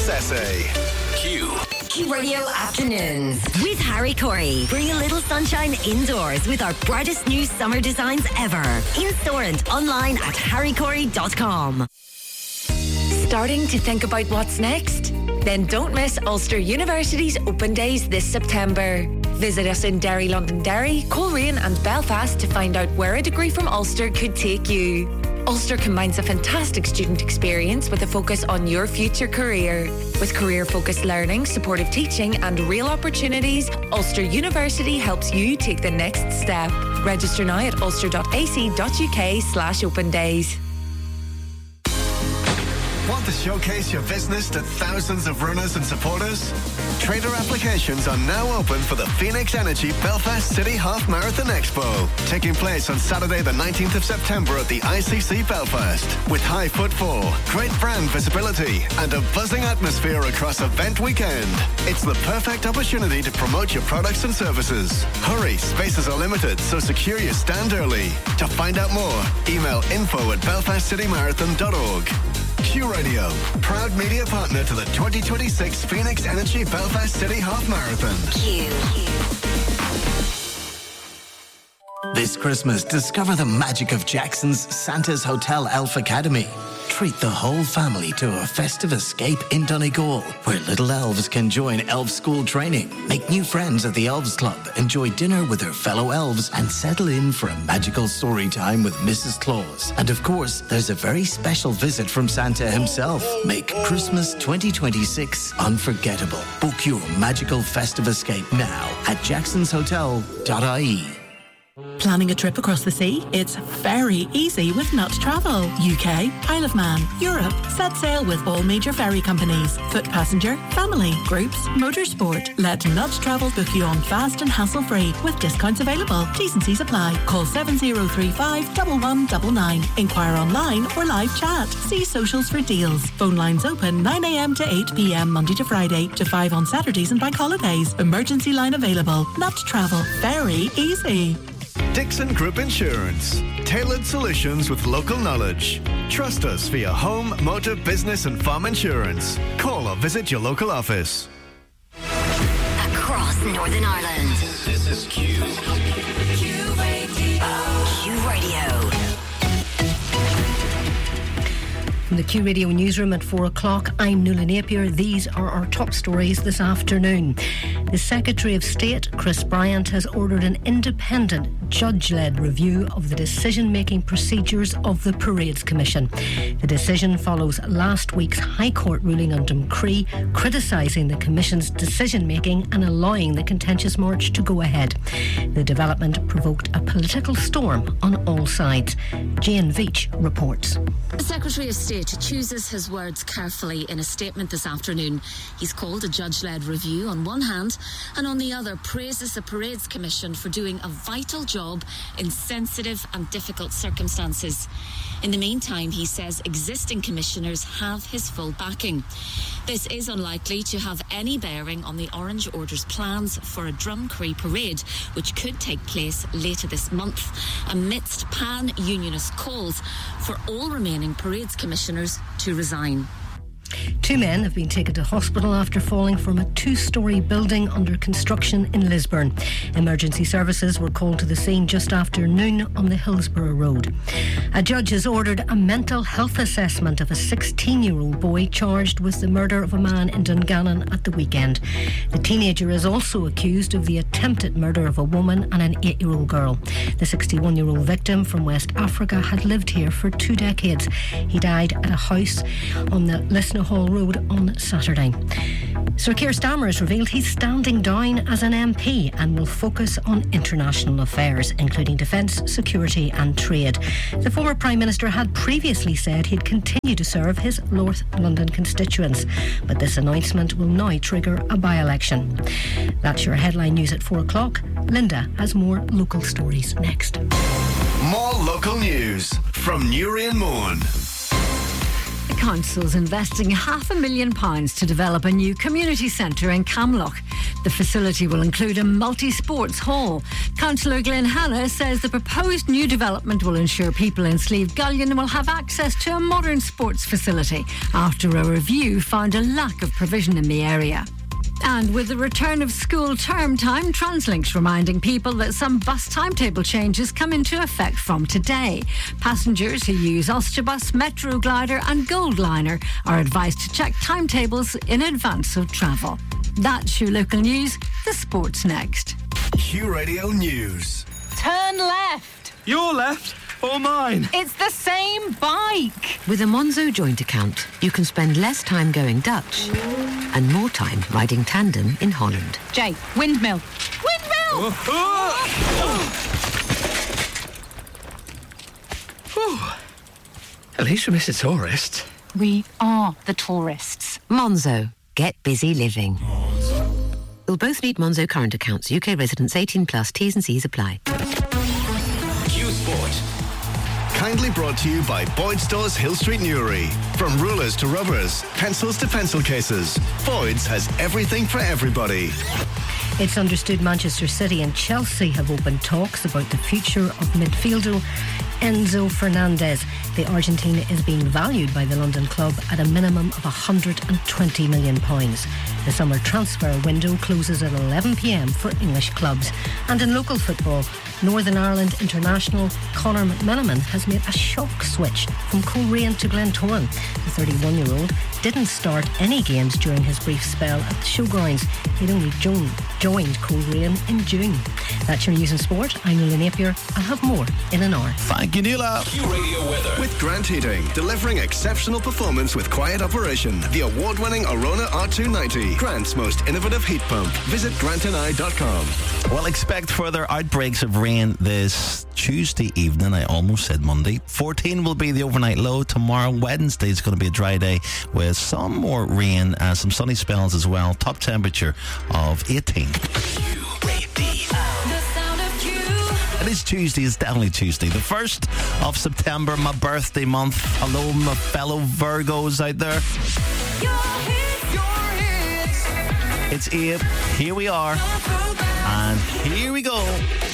SSA. Q Radio Afternoons with Harry Corey. Bring a little sunshine indoors with our brightest new summer designs ever. In store and online at harrycorey.com. Starting to think about what's next? Then don't miss Ulster University's Open Days this September. Visit us in Derry, Londonderry, Coleraine and Belfast to find out where a degree from Ulster could take you. Ulster combines a fantastic student experience with a focus on your future career. With career-focused learning, supportive teaching and real opportunities, Ulster University helps you take the next step. Register now at ulster.ac.uk/open days. Want to showcase your business to thousands of runners and supporters? Trader applications are now open for the Phoenix Energy Belfast City Half Marathon Expo, taking place on Saturday the 19th of September at the ICC Belfast. With high footfall, great brand visibility and a buzzing atmosphere across event weekend, it's the perfect opportunity to promote your products and services. Hurry, spaces are limited, so secure your stand early. To find out more, email info@belfastcitymarathon.org. Q Radio, proud media partner to the 2026 Phoenix Energy Belfast City Half Marathon. Q. This Christmas, discover the magic of Jackson's Santa's Hotel Elf Academy. Treat the whole family to a festive escape in Donegal, where little elves can join elf school training, make new friends at the Elves Club, enjoy dinner with their fellow elves, and settle in for a magical story time with Mrs. Claus. And of course, there's a very special visit from Santa himself. Make Christmas 2026 unforgettable. Book your magical festive escape now at jacksonshotel.ie. Planning a trip across the sea? It's very easy with Nut Travel. UK, Isle of Man, Europe. Set sail with all major ferry companies. Foot passenger, family, groups, motorsport. Let Nut Travel book you on fast and hassle-free with discounts available. T&Cs apply. Call 7035 1199. Inquire online or live chat. See socials for deals. Phone lines open 9 a.m. to 8 p.m. Monday to Friday to 5 on Saturdays and bank holidays. Emergency line available. Nut Travel. Very easy. Dixon Group Insurance. Tailored solutions with local knowledge. Trust us for your home, motor, business and farm insurance. Call or visit your local office. Across Northern Ireland. This is Q. Q Radio. From the Q Radio newsroom at 4 o'clock, I'm Nuala Napier. These are our top stories this afternoon. The Secretary of State, Chris Bryant, has ordered an independent, judge-led review of the decision-making procedures of the Parades Commission. The decision follows last week's High Court ruling on Dumcree, criticising the Commission's decision-making and allowing the contentious march to go ahead. The development provoked a political storm on all sides. Jane Veach reports. The Secretary of State chooses his words carefully in a statement this afternoon. He's called a judge-led review on one hand, and on the other praises the Parades Commission for doing a vital job in sensitive and difficult circumstances. In the meantime, he says existing commissioners have his full backing. This is unlikely to have any bearing on the Orange Order's plans for a Drumcree parade, which could take place later this month, amidst pan-unionist calls for all remaining Parades commissioners to resign. 2 men have been taken to hospital after falling from a 2-storey building under construction in Lisburn. Emergency services were called to the scene just after noon on the Hillsborough Road. A judge has ordered a mental health assessment of a 16-year-old boy charged with the murder of a man in Dungannon at the weekend. The teenager is also accused of the attempted murder of a woman and an 8-year-old girl. The 61-year-old victim from West Africa had lived here for 2 decades. He died at a house on the Lisna Hall Road on Saturday. Sir Keir Starmer has revealed he's standing down as an MP and will focus on international affairs, including defence, security and trade. The former Prime Minister had previously said he'd continue to serve his North London constituents, but this announcement will now trigger a by-election. That's your headline news at 4 o'clock. Linda has more local stories next. More local news from Newry and Mourne. The council's investing £500,000 to develop a new community centre in Camlock. The facility will include a multi-sports hall. Councillor Glenn Hanna says the proposed new development will ensure people in Slieve Gullion will have access to a modern sports facility after a review found a lack of provision in the area. And with the return of school term time, Translink's reminding people that some bus timetable changes come into effect from today. Passengers who use Ulsterbus, Metro Glider and Goldliner are advised to check timetables in advance of travel. That's your local news. The sport's next. Q Radio News. Turn left. Your left or mine? It's the same bike. With a Monzo joint account, you can spend less time going Dutch and more time riding tandem in Holland. Jay, windmill. Windmill! At least we missed a tourist. We are the tourists. Monzo. Get busy living. You'll both need Monzo current accounts. UK residents 18 plus. T's and C's apply. Q Sport. Kindly brought to you by Boyd Stores Hill Street Newry. From rulers to rubbers, pencils to pencil cases, Boyd's has everything for everybody. It's understood Manchester City and Chelsea have opened talks about the future of midfielder Enzo Fernandez. The Argentine is being valued by the London club at a minimum of £120 million. The summer transfer window closes at 11 p.m. for English clubs. And in local football, Northern Ireland international Conor McMenamin has made a shock switch from Coleraine to Glentoran. The 31-year-old didn't start any games during his brief spell at the showgrounds. He'd only joined Coleraine in June. That's your news and sport. I'm Nuala Napier. I'll have more in an hour. Thank you, Nuala. Q Radio weather with Grant Heating, delivering exceptional performance with quiet operation. The award-winning Arona R290, Grant's most innovative heat pump. Visit grantandI.com. Well, expect further outbreaks of rain this Tuesday evening. I almost said Monday. 14 will be the overnight low. Tomorrow, Wednesday, is going to be a dry day with some more rain and some sunny spells as well. Top temperature of 18. It is Tuesday. It's definitely Tuesday. The 1st of September, my birthday month. Hello, my fellow Virgos out there. It's Abe. Here we are. And here we go.